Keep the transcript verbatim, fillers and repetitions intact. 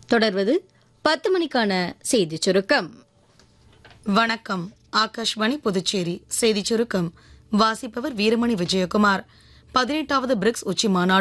தொடர்வது பத்து மணிக்கான செய்திச் சுருக்கம். வணக்கம். ஆகாஷ்வாணி புதுச்சேரி செய்திச் சுருக்கம் வாசிப்பவர் வீரமணி விஜயகுமார். பதினெட்டாவது பிரிக்ஸ் உச்சி மாநாடு